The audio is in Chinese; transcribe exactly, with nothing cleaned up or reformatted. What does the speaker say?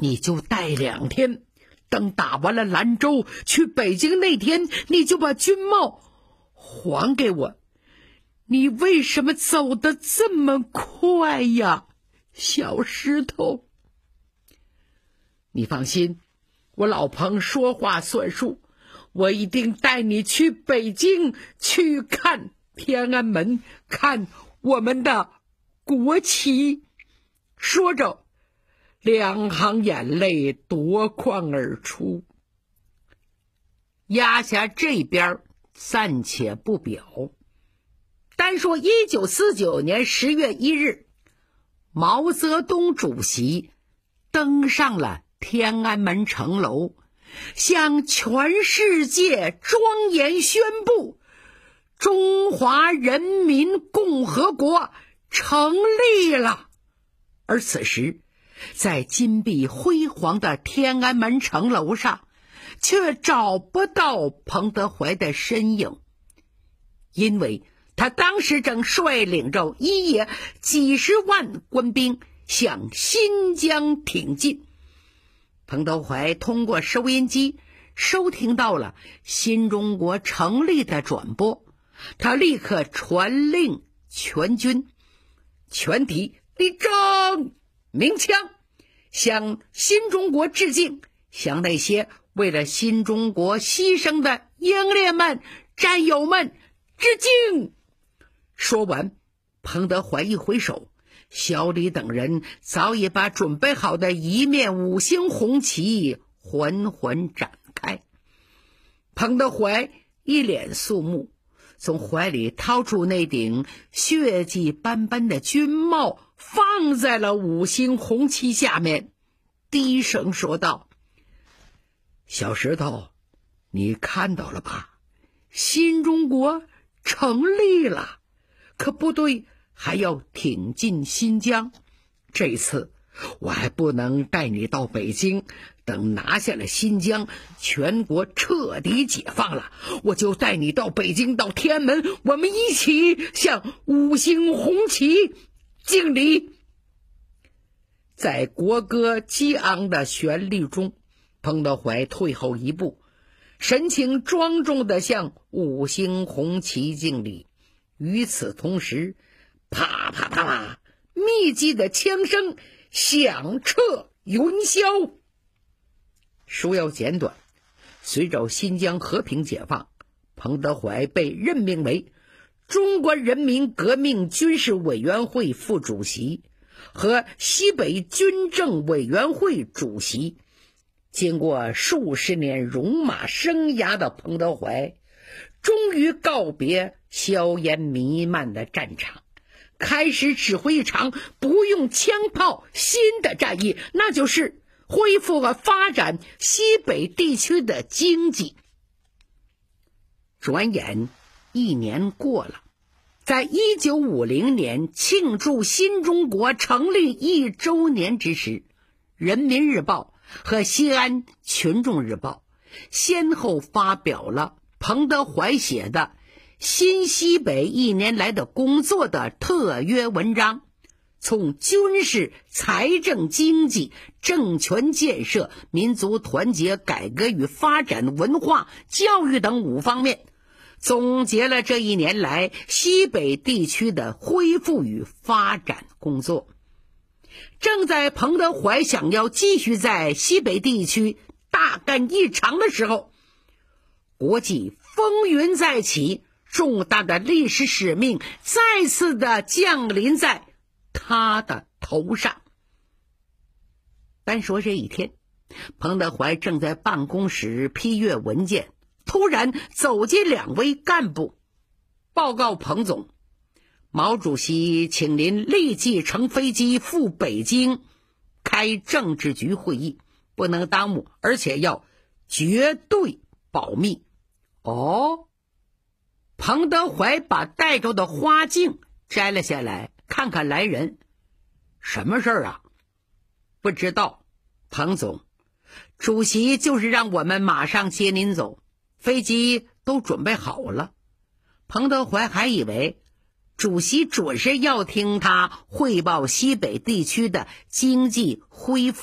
你就待两天，等打完了兰州，去北京那天，你就把军帽还给我。你为什么走得这么快呀，小石头？你放心，我老彭说话算数，我一定带你去北京，去看天安门，看我们的国旗。说着，两行眼泪夺眶而出。压下这边暂且不表，单说一九四九年十月一日，毛泽东主席登上了天安门城楼，向全世界庄严宣布中华人民共和国成立了。而此时在金碧辉煌的天安门城楼上，却找不到彭德怀的身影，因为他当时正率领着一野几十万官兵向新疆挺进。彭德怀通过收音机收听到了新中国成立的转播，他立刻传令全军全体立正鸣枪，向新中国致敬，向那些为了新中国牺牲的英烈们、战友们致敬。说完，彭德怀一挥手，小李等人早已把准备好的一面五星红旗缓缓展开。彭德怀一脸肃穆，从怀里掏出那顶血迹斑斑的军帽，放在了五星红旗下面，低声说道：小石头，你看到了吧？新中国成立了，可部队还要挺进新疆。这次我还不能带你到北京，等拿下了新疆，全国彻底解放了，我就带你到北京，到天安门，我们一起向五星红旗敬礼。在国歌激昂的旋律中，彭德怀退后一步，神情庄重地向五星红旗敬礼。与此同时，啪啪啪啪，密集的枪声响彻云霄。书要简短，随着新疆和平解放，彭德怀被任命为中国人民革命军事委员会副主席和西北军政委员会主席。经过数十年戎马生涯的彭德怀，终于告别硝烟弥漫的战场，开始指挥一场不用枪炮新的战役，那就是恢复和发展西北地区的经济。转眼一年过了，在一九五零年庆祝新中国成立一周年之时，人民日报和西安群众日报先后发表了彭德怀写的新西北一年来的工作的特约文章，从军事、财政、经济、政权建设、民族团结、改革与发展、文化、教育等五方面，总结了这一年来西北地区的恢复与发展工作。正在彭德怀想要继续在西北地区大干一场的时候，国际风云再起，重大的历史使命再次的降临在他的头上。单说这一天，彭德怀正在办公室批阅文件，突然走进两位干部，报告彭总，毛主席请您立即乘飞机赴北京开政治局会议，不能耽误，而且要绝对保密。哦，彭德怀把戴着的花镜摘了下来，看看来人。什么事儿啊？不知道，彭总，主席就是让我们马上接您走，飞机都准备好了。彭德怀还以为主席准是要听他汇报西北地区的经济恢复